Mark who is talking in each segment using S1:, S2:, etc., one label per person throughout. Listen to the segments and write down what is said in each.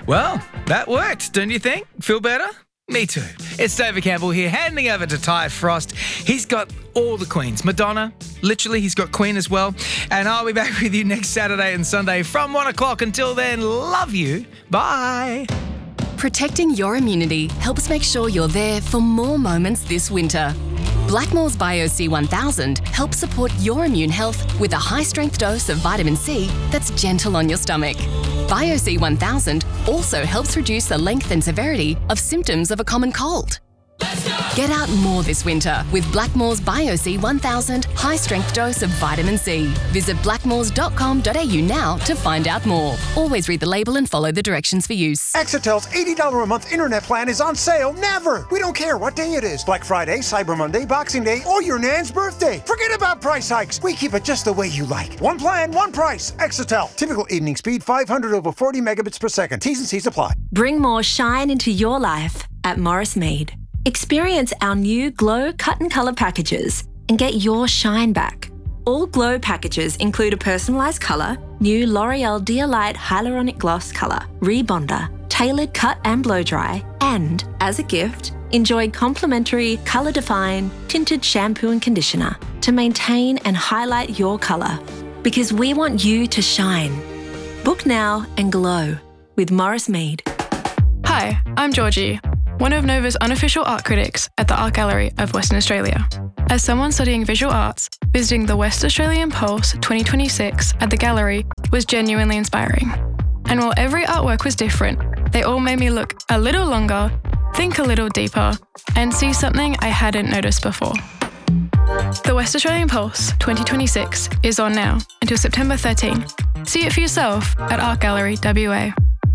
S1: Well, that worked, don't you think? Feel better? Me too. It's David Campbell here, handing over to Ty Frost. He's got all the queens. Madonna, literally, he's got Queen as well. And I'll be back with you next Saturday and Sunday from 1 o'clock. Until then, love you. Bye.
S2: Protecting your immunity helps make sure you're there for more moments this winter. Blackmores BioC 1000 helps support your immune health with a high-strength dose of vitamin C that's gentle on your stomach. BioC 1000 also helps reduce the length and severity of symptoms of a common cold. Get out more this winter with Blackmores BioC 1000 high-strength dose of vitamin C. Visit blackmores.com.au now to find out more. Always read the label and follow the directions for use.
S3: Exetel's $80 a month internet plan is on sale never. We don't care what day it is. Black Friday, Cyber Monday, Boxing Day, or your nan's birthday. Forget about price hikes. We keep it just the way you like. One plan, one price. Exetel. Typical evening speed 500 over 40 megabits per second. T's and C's apply.
S4: Bring more shine into your life at Morris Mead. Experience our new Glow Cut and Colour packages and get your shine back. All Glow packages include a personalised colour, new L'Oreal Dear Light Hyaluronic Gloss colour, rebonder, tailored cut and blow dry, and, as a gift, enjoy complimentary Colour Define tinted shampoo and conditioner to maintain and highlight your colour. Because we want you to shine. Book now and glow with Morris Mead.
S5: Hi, I'm Georgie, one of Nova's unofficial art critics at the Art Gallery of Western Australia. As someone studying visual arts, visiting the West Australian Pulse 2026 at the gallery was genuinely inspiring. And while every artwork was different, they all made me look a little longer, think a little deeper, and see something I hadn't noticed before. The West Australian Pulse 2026 is on now until September 13. See it for yourself at Art Gallery WA.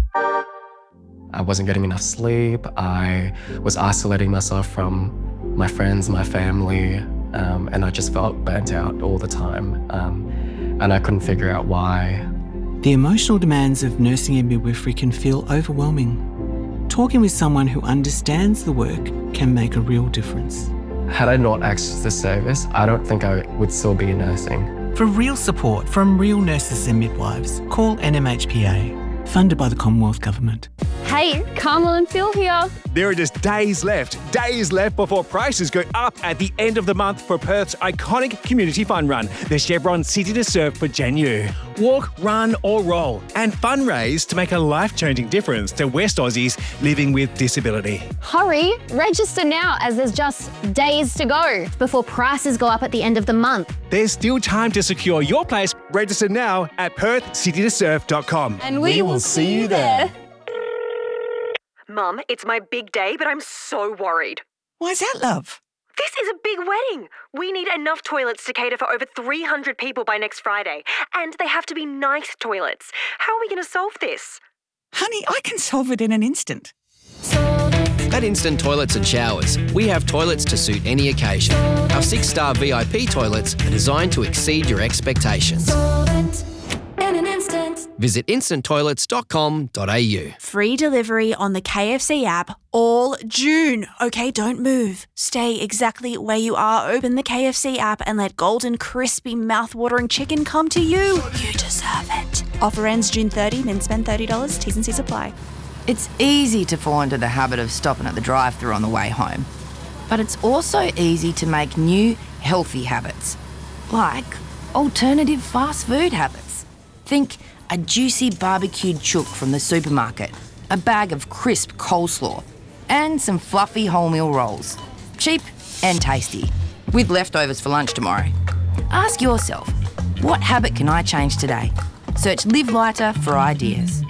S6: I wasn't getting enough sleep. I was isolating myself from my friends, my family, and I just felt burnt out all the time. And I couldn't figure out why.
S7: The emotional demands of nursing and midwifery can feel overwhelming. Talking with someone who understands the work can make a real difference.
S6: Had I not accessed this service, I don't think I would still be nursing.
S7: For real support from real nurses and midwives, call NMHPA, funded by the Commonwealth Government.
S8: Hey, Carmel and Phil here.
S9: There are just days left before prices go up at the end of the month for Perth's iconic community fun run, the Chevron City to Surf for Janu. Walk, run or roll and fundraise to make a life-changing difference to West Aussies living with disability.
S8: Hurry, register now as there's just days to go before prices go up at the end of the month.
S9: There's still time to secure your place. Register now at perthcitytosurf.com.
S8: And we will see you there.
S10: Mum, it's my big day, but I'm so worried.
S11: Why's that, love?
S10: This is a big wedding. We need enough toilets to cater for over 300 people by next Friday. And they have to be nice toilets. How are we going to solve this?
S11: Honey, I can solve it in an instant.
S12: At Instant Toilets and Showers, we have toilets to suit any occasion. Our 6-star VIP toilets are designed to exceed your expectations. Visit instanttoilets.com.au.
S13: Free delivery on the KFC app all June. Okay, don't move. Stay exactly where you are. Open the KFC app and let golden, crispy, mouth-watering chicken come to you. You deserve it. Offer ends June 30, then spend $30. T's and C's apply.
S14: It's easy to fall into the habit of stopping at the drive-thru on the way home. But it's also easy to make new, healthy habits, like alternative fast food habits. Think a juicy barbecued chook from the supermarket, a bag of crisp coleslaw, and some fluffy wholemeal rolls. Cheap and tasty, with leftovers for lunch tomorrow. Ask yourself, what habit can I change today? Search Live Lighter for ideas.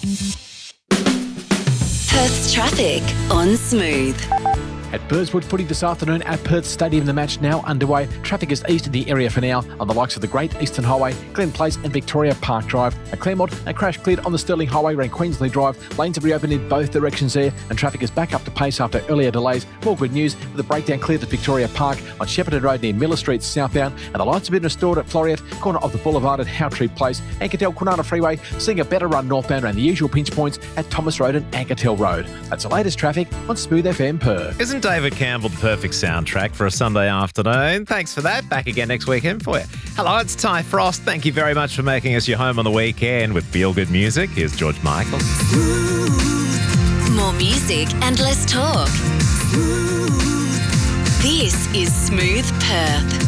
S2: Perth's traffic on Smooth.
S15: At Burswood Footy this afternoon at Perth Stadium, the match now underway. Traffic is east of the area for now on the likes of the Great Eastern Highway, Glen Place and Victoria Park Drive. At Claremont, a crash cleared on the Stirling Highway around Queensley Drive. Lanes have reopened in both directions there and traffic is back up to pace after earlier delays. More good news with a breakdown cleared at Victoria Park on Shepparton Road near Miller Street southbound, and the lights have been restored at Floriat, corner of the Boulevard at Howtree Place. Ankertel-Kwinana Freeway seeing a better run northbound around the usual pinch points at Thomas Road and Ankertel Road. That's the latest traffic on Smooth FM Perth.
S1: Isn't
S16: Isn't David Campbell the perfect soundtrack for a Sunday afternoon? Thanks for that. Back again next weekend for you. Hello, it's Ty Frost. Thank you very much for making us your home on the weekend with feel-good music. Here's George Michael.
S2: More music and less talk. This is Smooth Perth.